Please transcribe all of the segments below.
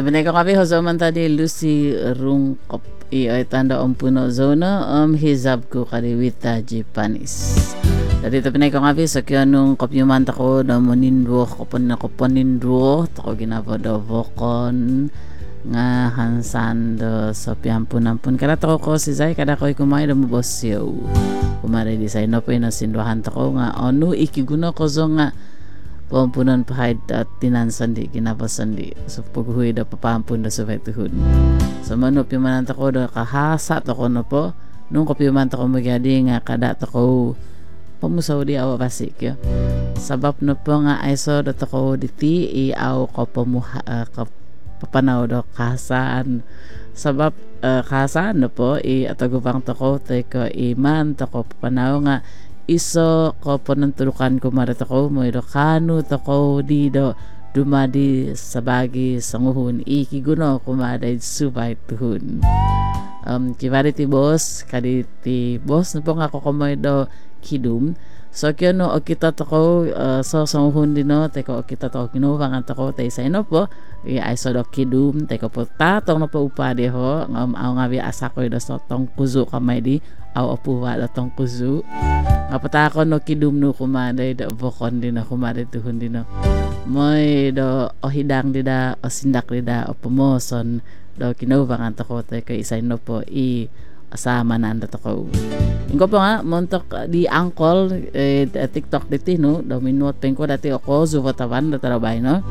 Tabi ko kapi hozoman tadi Lucy Rungkop ay tanda puno zona hizab ko kaliwita Japanis. Dadi tabi ko kapi sa kyanong kopyuman tako na manindro ko panindro tako ginapa do vokon nga hansan do sa piampun kada tako ko si Zay kada ko kumay do mubosyo. Kumare di say no na sindwahan tako nga onu ikiguno ko zo nga pampunan pahid at tinansandi kinapasandi so paghuwi da papampun da sa vetuhun so manop yung mananta ko da kahasa ako na po nung kopyuman ko magyadi nga kada ko pamusaw di awa pasik yo sabab na po nga aiso da ko diti iaw ko papanaw da kahasaan sabab kahasaan na po atagupang ko teko iman ko papanaw nga iso ko panantulukan ko marita ko mo ito kanu tako di do dumadi sabagi sanguhun ikiguno kumaday subay tuhun kibari ti boss kaditi boss na po nga ko kumoy do kidum so kyo no o kita tako so sanguhun din no teko o kita tako kinuwangan tako tay sa ino po ay so do kidum teko po tatong na po upade ho ang nga asa ko do so tong kuzu kamay di aw opuwa da tong kuzu apata ako no kidum no kumaday da vokon din na kumaday tuhun din no moy do o hidang di da o sindak di da o pumoson do kinuwangan tako tay kay isay no po asama na anda tako ingko po nga montok di angkol TikTok diti no do minuot pengko dati ako zuwatawan da tarabay no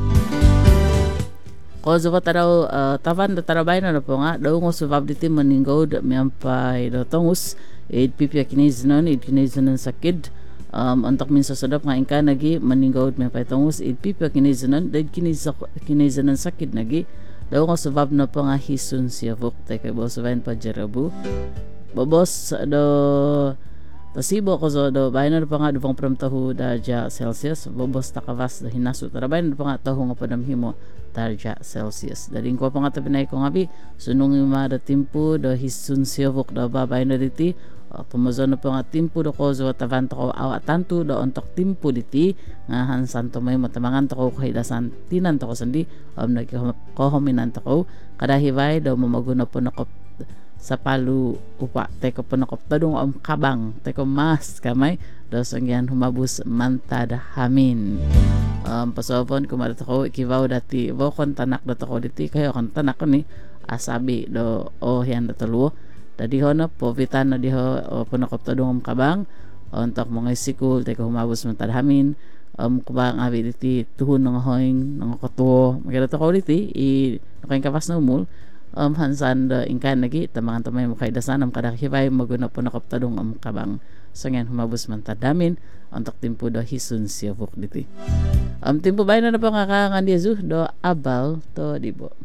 ko zuwataraw tavan da tarabay no po nga daw ngo subab diti maninggo da miampay do tongus pipya kiniznon kiniznon sakid antak min sa sadap nga ingka nagi maninggo miampay tongus pipya kiniznon dad kiniznon sakid nagi daw ngo subab no po nga hisun siya vok tay kay boss vain pa jerabu babos do tasibo ko so do bayan na pa nga dupang pramtahu darja Celsius babos takavas do hinasu tarabay na pa nga tahu nga panamhimo darja Celsius daling ko pa nga tabinay ko nga bi sunong yung mga timpo do hisun siyavok do babay na diti pumazo na pa nga timpo do ko so tavanto ko awatanto do ontok timpo diti nga hansan to may matamangan to ko kahidasan tinan to ko sandi nagkohominan to ko kada hibay do mamaguna po na ko sa palu upa teko panakop tadong kabang teko mas kamay dos ang humabus mantada hamin pasopon kumarat ko ikibaw dati vokon tanak dato ko diti kayo kan tanak ko ni asabi do yan datuluo dadi ho na povitan na diho panakop tadong kabang ontok mga sikul teko humabus mantada hamin kubang abi diti tuhon ng hoing ng koto magadato ko diti nakain kapas na umul hansan da ingkan lagi tamangan tamay mo kay dasanam kada hibay maguna po nakaptadong kabang so ngayon humabos man tadamin antak timpo do hisun siya vok diti timpo bay na po nga kangan diya do abal to dibo